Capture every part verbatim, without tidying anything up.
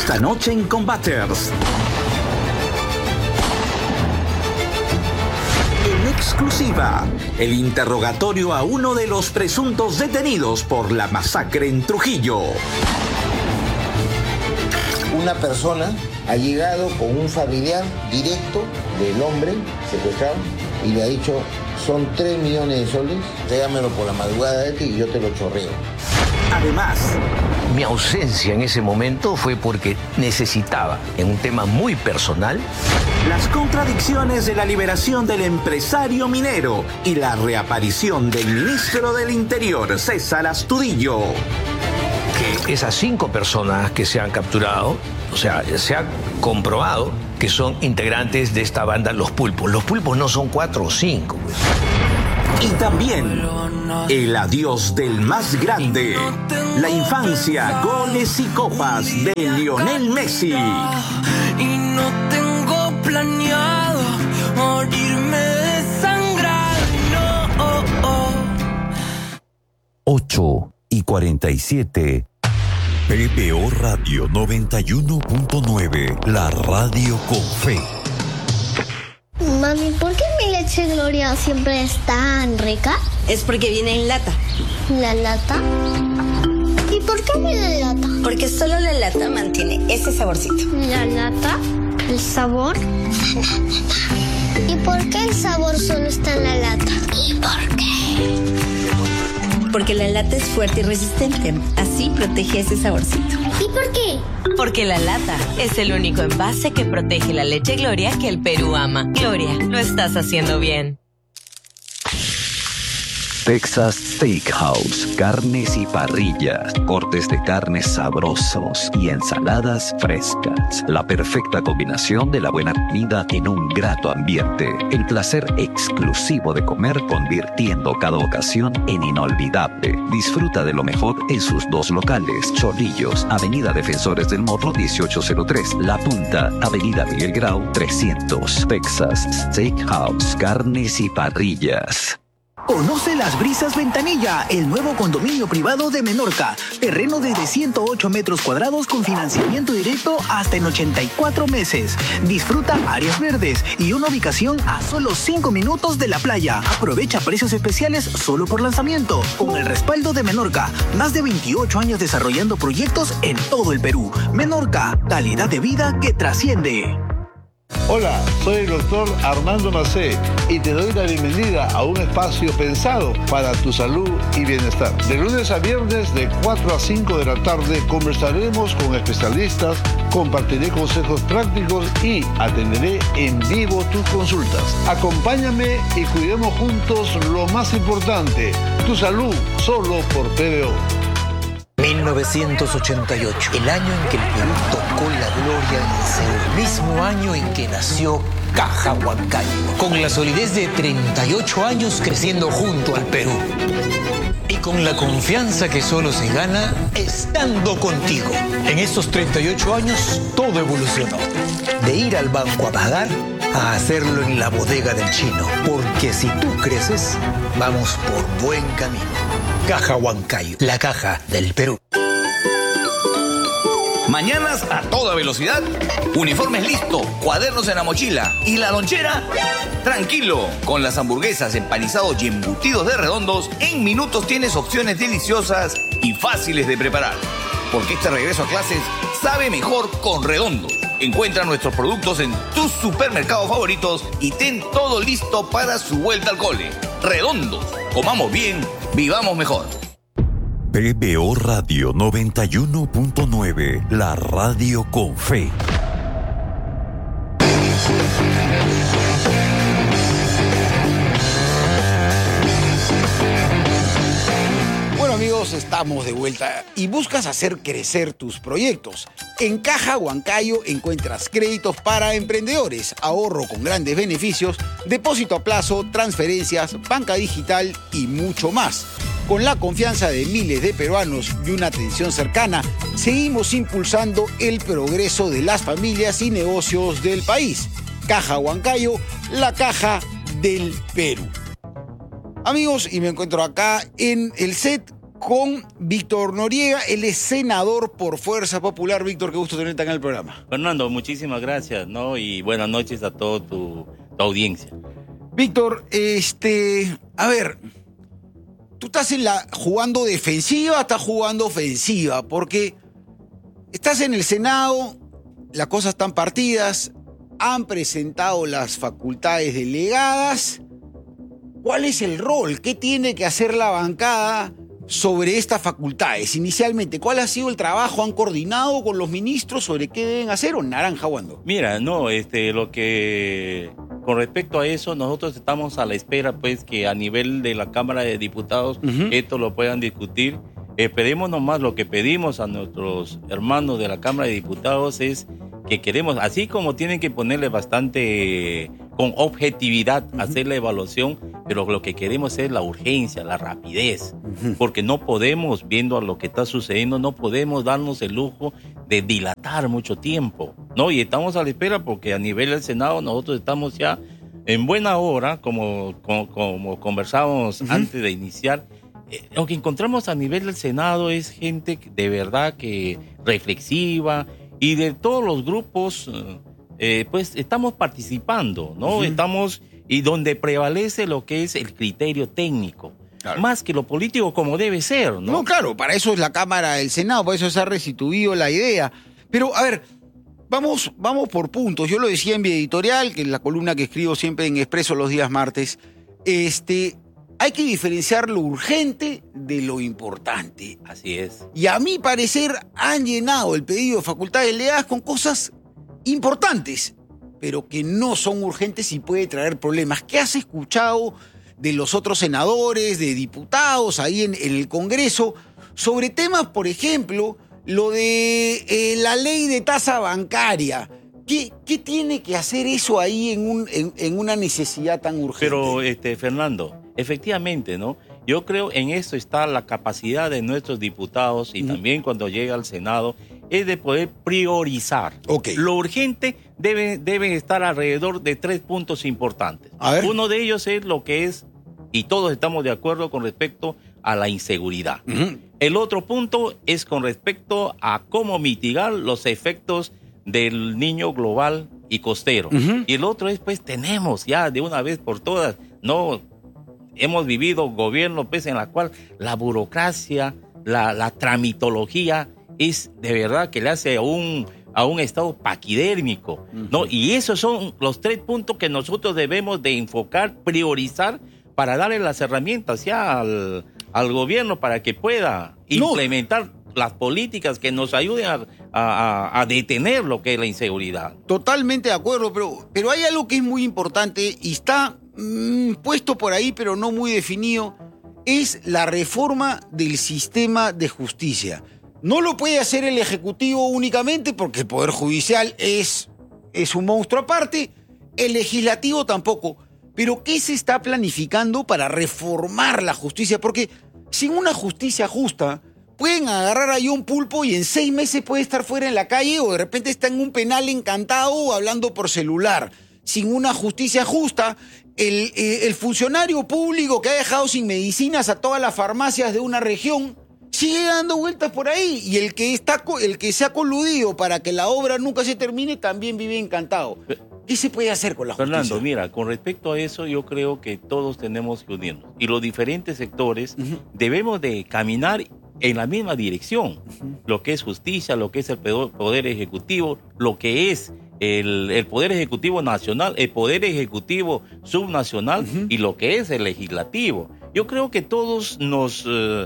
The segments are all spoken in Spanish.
Esta noche en Combaters. En exclusiva, el interrogatorio a uno de los presuntos detenidos por la masacre en Trujillo. Una persona ha llegado con un familiar directo del hombre secuestrado y le ha dicho, son tres millones de soles, tráigamelo por la madrugada de ti y yo te lo chorreo. Además, mi ausencia en ese momento fue porque necesitaba, en un tema muy personal, las contradicciones de la liberación del empresario minero y la reaparición del ministro del Interior, César Astudillo. Que esas cinco personas que se han capturado, o sea, se ha comprobado que son integrantes de esta banda Los Pulpos. Los Pulpos no son cuatro o cinco, pues. Y también el adiós del más grande, la infancia, goles y copas de Lionel Messi. Y no tengo planeado morirme desangrado, no. Oh, oh. ocho y cuarenta y siete. P B O Radio noventa y uno punto nueve, la radio con fe. Mami, ¿por qué mi leche Gloria siempre es tan rica? Es porque viene en lata. ¿La lata? ¿Y por qué viene en lata? Porque solo la lata mantiene ese saborcito. ¿La lata? ¿El sabor? ¿Y por qué el sabor solo está en la lata? ¿Y por qué? Porque la lata es fuerte y resistente. Así protege ese saborcito. ¿Y por qué? Porque la lata es el único envase que protege la leche Gloria que el Perú ama. Gloria, lo estás haciendo bien. Texas Steakhouse, carnes y parrillas, cortes de carnes sabrosos y ensaladas frescas. La perfecta combinación de la buena comida en un grato ambiente. El placer exclusivo de comer convirtiendo cada ocasión en inolvidable. Disfruta de lo mejor en sus dos locales, Chorrillos, Avenida Defensores del Morro dieciocho cero tres, La Punta, Avenida Miguel Grau trescientos. Texas Steakhouse, carnes y parrillas. Conoce Las Brisas Ventanilla, el nuevo condominio privado de Menorca. Terreno desde ciento ocho metros cuadrados con financiamiento directo hasta en ochenta y cuatro meses. Disfruta áreas verdes y una ubicación a solo cinco minutos de la playa. Aprovecha precios especiales solo por lanzamiento. Con el respaldo de Menorca, más de veintiocho años desarrollando proyectos en todo el Perú. Menorca, calidad de vida que trasciende. Hola, soy el doctor Armando Macé y te doy la bienvenida a un espacio pensado para tu salud y bienestar. De lunes a viernes de cuatro a cinco de la tarde conversaremos con especialistas, compartiré consejos prácticos y atenderé en vivo tus consultas. Acompáñame y cuidemos juntos lo más importante, tu salud, solo por P B O. mil novecientos ochenta y ocho, el año en que el Perú tocó la gloria en el cielo, el mismo año en que nació Caja Huancayo, con la solidez de treinta y ocho años creciendo junto al Perú. Y con la confianza que solo se gana estando contigo. En estos treinta y ocho años todo evolucionó. De ir al banco a pagar a hacerlo en la bodega del chino. Porque si tú creces, vamos por buen camino. Caja Huancayo, la caja del Perú. Mañanas a toda velocidad, uniformes listo, cuadernos en la mochila y la lonchera. Tranquilo, con las hamburguesas, empanizados y embutidos de Redondos, en minutos tienes opciones deliciosas y fáciles de preparar. Porque este regreso a clases sabe mejor con Redondos. Encuentra nuestros productos en tus supermercados favoritos y ten todo listo para su vuelta al cole. Redondos, comamos bien, vivamos mejor. P B O Radio noventa y uno punto nueve, la radio con fe. Bueno amigos, estamos de vuelta y buscas hacer crecer tus proyectos. En Caja Huancayo encuentras créditos para emprendedores, ahorro con grandes beneficios, depósito a plazo, transferencias, banca digital y mucho más. Con la confianza de miles de peruanos y una atención cercana, seguimos impulsando el progreso de las familias y negocios del país. Caja Huancayo, la caja del Perú. Amigos, y me encuentro acá en el set con Víctor Noriega. Él es senador por Fuerza Popular. Víctor, qué gusto tenerte en el programa. Fernando, muchísimas gracias, ¿no? Y buenas noches a toda tu, tu audiencia. Víctor, este, a ver, tú estás en la, jugando defensiva, estás jugando ofensiva, porque estás en el Senado, las cosas están partidas, han presentado las facultades delegadas. ¿Cuál es el rol? ¿Qué tiene que hacer la bancada sobre estas facultades? Inicialmente, ¿cuál ha sido el trabajo? ¿Han coordinado con los ministros sobre qué deben hacer o naranja Wando? Mira, no, este, lo que, con respecto a eso, nosotros estamos a la espera, pues, que a nivel de la Cámara de Diputados, uh-huh, esto lo puedan discutir. Esperemos nomás, lo que pedimos a nuestros hermanos de la Cámara de Diputados es que queremos, así como tienen que ponerle bastante, con objetividad, uh-huh, hacer la evaluación, pero lo que queremos es la urgencia, la rapidez, uh-huh, porque no podemos, viendo a lo que está sucediendo, no podemos darnos el lujo de dilatar mucho tiempo, ¿no? Y estamos a la espera porque a nivel del Senado nosotros estamos ya en buena hora, como, como, como conversábamos, uh-huh, antes de iniciar. Eh, lo que encontramos a nivel del Senado es gente de verdad que reflexiva, y de todos los grupos, eh, pues estamos participando, ¿no? Uh-huh. Estamos, y donde prevalece lo que es el criterio técnico, claro, más que lo político como debe ser, ¿no? No, claro, para eso es la Cámara del Senado, por eso se ha restituido la idea. Pero, a ver, vamos, vamos por puntos. Yo lo decía en mi editorial, que es la columna que escribo siempre en Expreso los días martes, este... hay que diferenciar lo urgente de lo importante. Así es. Y a mi parecer han llenado el pedido de facultades delegadas con cosas importantes, pero que no son urgentes y puede traer problemas. ¿Qué has escuchado de los otros senadores, de diputados ahí en, en el Congreso, sobre temas, por ejemplo, lo de eh, la ley de tasa bancaria? ¿Qué, ¿Qué tiene que hacer eso ahí en, un, en, en una necesidad tan urgente? Pero, este, Fernando, efectivamente, ¿no? Yo creo en eso está la capacidad de nuestros diputados y uh-huh, también cuando llega al Senado, es de poder priorizar. Okay. Lo urgente debe, debe estar alrededor de tres puntos importantes. A ver. Uno de ellos es lo que es, y todos estamos de acuerdo con respecto a la inseguridad. Uh-huh. El otro punto es con respecto a cómo mitigar los efectos del niño global y costero. Uh-huh. Y el otro es, pues, tenemos ya de una vez por todas, no... hemos vivido gobiernos pues, en la cual la burocracia, la, la tramitología es de verdad que le hace a un, a un estado paquidérmico, uh-huh, ¿no? Y esos son los tres puntos que nosotros debemos de enfocar, priorizar, para darle las herramientas ya al, al gobierno para que pueda no. implementar las políticas que nos ayuden a, a, a detener lo que es la inseguridad. Totalmente de acuerdo, pero, pero hay algo que es muy importante y está mmm, puesto por ahí, pero no muy definido, es la reforma del sistema de justicia. No lo puede hacer el Ejecutivo únicamente porque el Poder Judicial es, es un monstruo aparte, el Legislativo tampoco. Pero ¿qué se está planificando para reformar la justicia? Porque sin una justicia justa, pueden agarrar ahí un pulpo y en seis meses puede estar fuera en la calle o de repente está en un penal encantado o hablando por celular. Sin una justicia justa, el, eh, el funcionario público que ha dejado sin medicinas a todas las farmacias de una región sigue dando vueltas por ahí. Y el que, está, el que se ha coludido para que la obra nunca se termine también vive encantado. ¿Qué se puede hacer con la justicia? Fernando, mira, con respecto a eso yo creo que todos tenemos que unirnos. Y los diferentes sectores uh-huh. debemos de caminar en la misma dirección. Uh-huh. Lo que es justicia, lo que es el poder ejecutivo, lo que es el, el poder ejecutivo nacional, el poder ejecutivo subnacional uh-huh. y lo que es el legislativo. Yo creo que todos nos... Uh,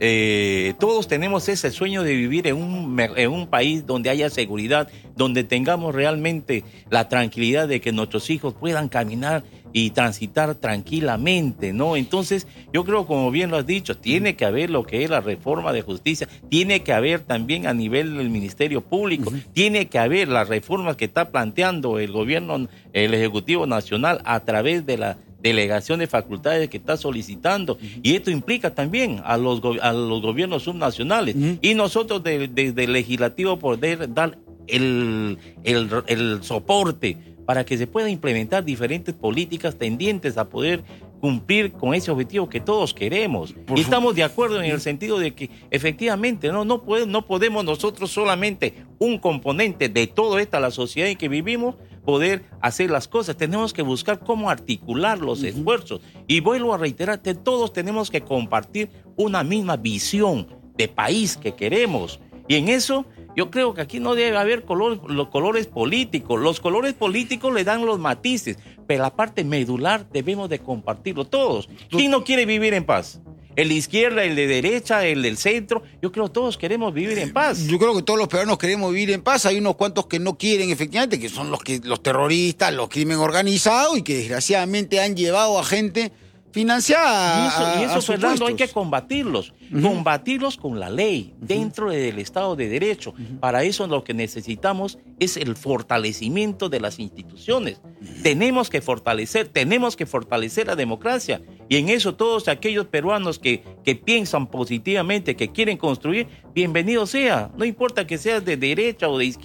Eh, todos tenemos ese sueño de vivir en un, en un país donde haya seguridad, donde tengamos realmente la tranquilidad de que nuestros hijos puedan caminar y transitar tranquilamente, ¿no? Entonces, yo creo, como bien lo has dicho, tiene que haber lo que es la reforma de justicia, tiene que haber también a nivel del Ministerio Público, uh-huh. tiene que haber las reformas que está planteando el gobierno, el Ejecutivo Nacional a través de la delegación de facultades que está solicitando, uh-huh. y esto implica también a los, a los gobiernos subnacionales, uh-huh. y nosotros desde de, de legislativo poder dar el, el, el soporte para que se puedan implementar diferentes políticas tendientes a poder cumplir con ese objetivo que todos queremos. Y estamos de acuerdo en el sentido de que efectivamente no, no, puede, no podemos nosotros solamente un componente de toda esta la sociedad en que vivimos poder hacer las cosas. Tenemos que buscar cómo articular los uh-huh. esfuerzos. Y vuelvo a reiterar, que todos tenemos que compartir una misma visión de país que queremos. Y en eso yo creo que aquí no debe haber color, los colores políticos. Los colores políticos le dan los matices, pero la parte medular debemos de compartirlo todos. ¿Quién no quiere vivir en paz? El de izquierda, el de derecha, el del centro. Yo creo que todos queremos vivir en paz. Yo creo que todos los peruanos queremos vivir en paz. Hay unos cuantos que no quieren, efectivamente, que son los, que, los terroristas, los crimen organizado y que desgraciadamente han llevado a gente financiada. Y eso, a, y eso a Fernando, hay que combatirlos. Uh-huh. Combatirlos con la ley, uh-huh. dentro del Estado de Derecho. Uh-huh. Para eso lo que necesitamos es el fortalecimiento de las instituciones. Uh-huh. Tenemos que fortalecer, tenemos que fortalecer la democracia. Y en eso todos aquellos peruanos que, que piensan positivamente, que quieren construir, bienvenido sea. No importa que seas de derecha o de izquierda.